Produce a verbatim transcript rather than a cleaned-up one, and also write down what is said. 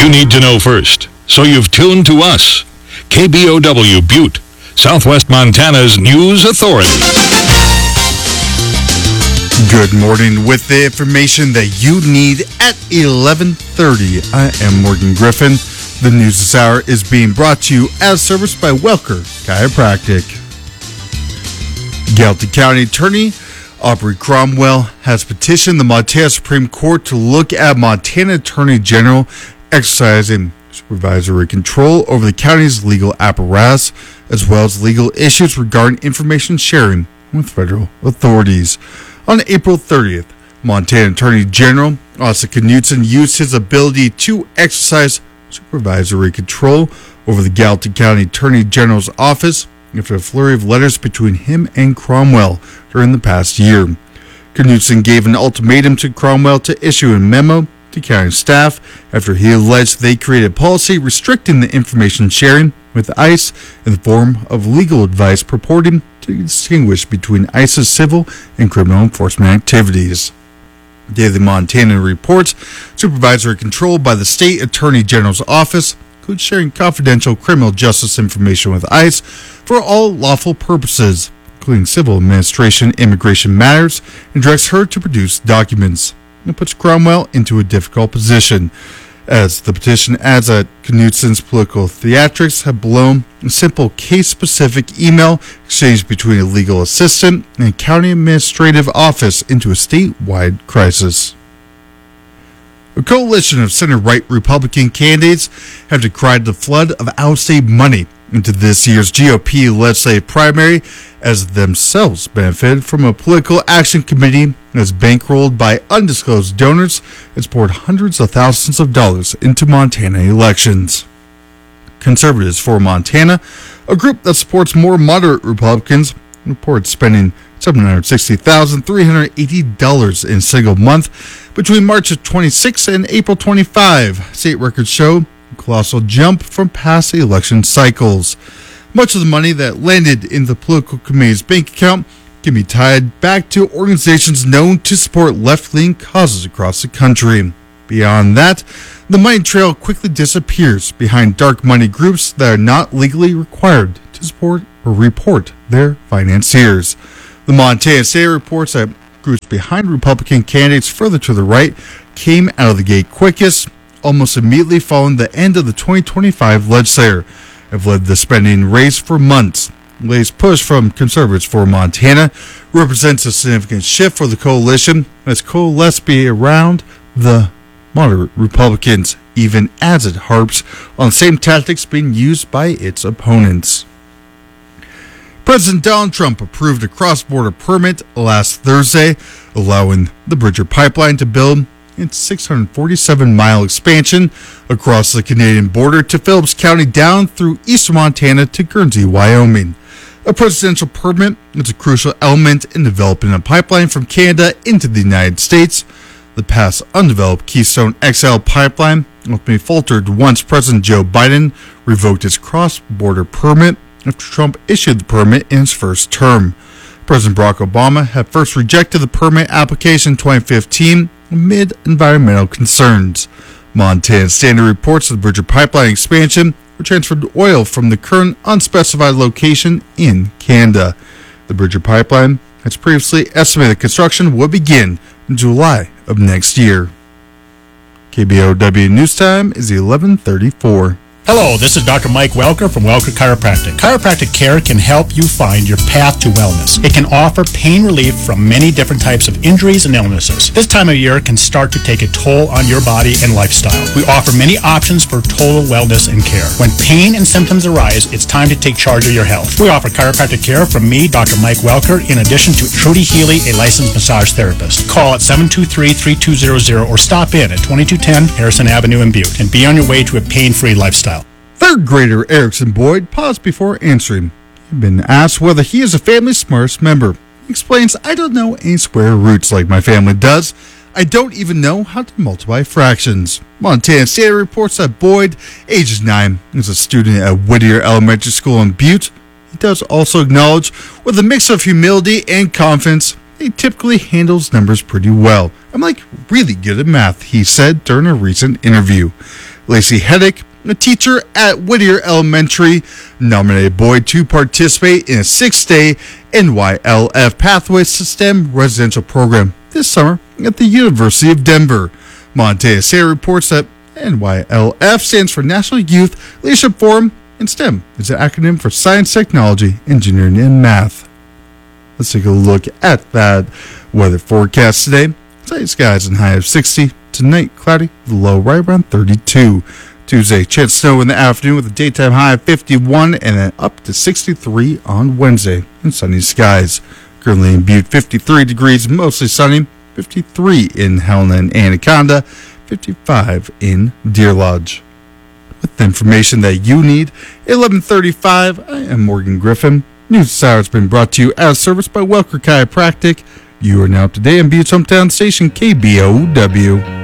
you need to know first, so you've tuned to us. K B O W Butte, Southwest Montana's news authority. Good morning with the information that you need at eleven thirty. I am Morgan Griffin. The news this hour is being brought to you as serviced by Welker Chiropractic. Gallatin County Attorney Aubrey Cromwell has petitioned the Montana Supreme Court to look at Montana Attorney General exercising supervisory control over the county's legal apparatus, as well as legal issues regarding information sharing with federal authorities. On April thirtieth, Montana Attorney General Asa Knutson used his ability to exercise supervisory control over the Gallatin County Attorney General's office after a flurry of letters between him and Cromwell during the past year. Knutson gave an ultimatum to Cromwell to issue a memo to county staff after he alleged they created policy restricting the information sharing with ICE in the form of legal advice purporting to distinguish between ICE's civil and criminal enforcement activities. Daily Montana reports supervisory control by the state attorney general's office includes sharing confidential criminal justice information with ICE for all lawful purposes, including civil administration immigration matters, and directs her to produce documents. It puts Cromwell into a difficult position, as the petition adds that Knutson's political theatrics have blown a simple case-specific email exchange between a legal assistant and a county administrative office into a statewide crisis. A coalition of center-right Republican candidates have decried the flood of out-of-state money into this year's G O P legislative primary, as themselves benefited from a political action committee that's bankrolled by undisclosed donors that's poured hundreds of thousands of dollars into Montana elections. Conservatives for Montana, a group that supports more moderate Republicans, reports spending seven hundred sixty thousand three hundred eighty dollars in a single month between March of twenty-six and April twenty-five. State records show a colossal jump from past election cycles. Much of the money that landed in the political committee's bank account can be tied back to organizations known to support left-leaning causes across the country. Beyond that, the money trail quickly disappears behind dark money groups that are not legally required to support or report their financiers. The Montana State reports that groups behind Republican candidates further to the right came out of the gate quickest, almost immediately following the end of the twenty twenty-five legislature, have led the spending race for months. The latest push from Conservatives for Montana represents a significant shift for the coalition that's coalesced around the moderate Republicans, even as it harps on the same tactics being used by its opponents. President Donald Trump approved a cross-border permit last Thursday, allowing the Bridger Pipeline to build its six hundred forty-seven mile expansion across the Canadian border to Phillips County down through eastern Montana to Guernsey, Wyoming. A presidential permit is a crucial element in developing a pipeline from Canada into the United States. The past undeveloped Keystone X L pipeline ultimately faltered once President Joe Biden revoked his cross-border permit after Trump issued the permit in his first term. President Barack Obama had first rejected the permit application in twenty fifteen amid environmental concerns. Montana Standard reports that the Bridger Pipeline expansion will transfer oil from the current unspecified location in Canada. The Bridger Pipeline has previously estimated construction will begin in July of next year. K B O W News Time is eleven thirty-four. Hello, this is Doctor Mike Welker from Welker Chiropractic. Chiropractic care can help you find your path to wellness. It can offer pain relief from many different types of injuries and illnesses. This time of year can start to take a toll on your body and lifestyle. We offer many options for total wellness and care. When pain and symptoms arise, it's time to take charge of your health. We offer chiropractic care from me, Doctor Mike Welker, in addition to Trudy Healy, a licensed massage therapist. Call at seven two three, three two zero zero or stop in at twenty-two ten Harrison Avenue in Butte and be on your way to a pain-free lifestyle. Third grader Erickson Boyd paused before answering. He'd been asked whether he is a family smartest member. He explains, I don't know any square roots like my family does. I don't even know how to multiply fractions. Montana State reports that Boyd, ages nine, is a student at Whittier Elementary School in Butte. He does also acknowledge, with a mix of humility and confidence, he typically handles numbers pretty well. I'm like really good at math, he said during a recent interview. Lacey Heddick, a teacher at Whittier Elementary, nominated Boyd to participate in a six-day N Y L F Pathways to STEM residential program this summer at the University of Denver. Monte Sarah reports that N Y L F stands for National Youth Leadership Forum, and STEM is an acronym for Science, Technology, Engineering, and Math. Let's take a look at that weather forecast today. Sunny skies and high of sixty. Tonight, cloudy, with a low right around thirty-two. Tuesday, chance of snow in the afternoon with a daytime high of fifty-one and then up to sixty-three on Wednesday. And sunny skies. Currently in Butte, fifty-three degrees, mostly sunny. fifty-three in Helena and Anaconda. fifty-five in Deer Lodge. With the information that you need, eleven thirty-five, I am Morgan Griffin. News Hour has been brought to you as serviced by Welker Chiropractic. You are now today in Butte's hometown station, K B O W.